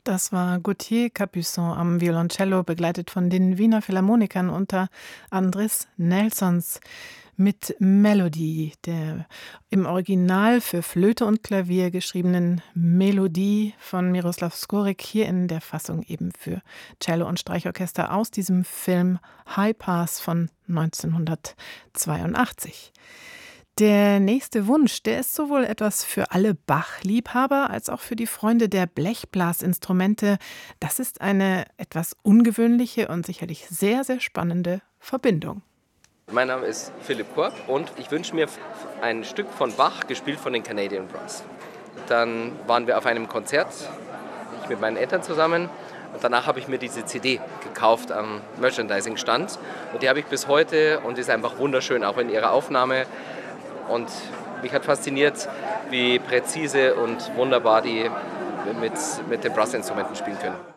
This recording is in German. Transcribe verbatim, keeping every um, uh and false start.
Das war Gauthier Capuçon am Violoncello, begleitet von den Wiener Philharmonikern unter Andris Nelsons mit Melodie, der im Original für Flöte und Klavier geschriebenen Melodie von Miroslav Skorik, hier in der Fassung eben für Cello und Streichorchester aus diesem Film High Pass von neunzehnhundertzweiundachtzig. Der nächste Wunsch, der ist sowohl etwas für alle Bach-Liebhaber als auch für die Freunde der Blechblasinstrumente. Das ist eine etwas ungewöhnliche und sicherlich sehr, sehr spannende Verbindung. Mein Name ist Philipp Korb und ich wünsche mir ein Stück von Bach, gespielt von den Canadian Brass. Dann waren wir auf einem Konzert, ich mit meinen Eltern zusammen. Und danach habe ich mir diese C D gekauft am Merchandising-Stand. Und die habe ich bis heute und die ist einfach wunderschön, auch in ihrer Aufnahme. Und mich hat fasziniert, wie präzise und wunderbar die mit, mit den Brassinstrumenten spielen können.